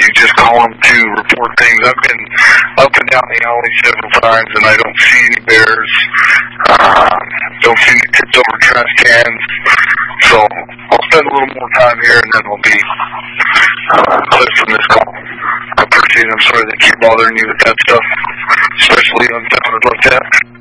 you just call them to report things. I've been up and down the alley several times, and I don't see any bears. Don't see any tipped over trash cans. So I'll spend a little more time here, and then we'll be clear from this call. I appreciate it. I'm sorry to keep bothering you with that stuff, especially unfounded like that.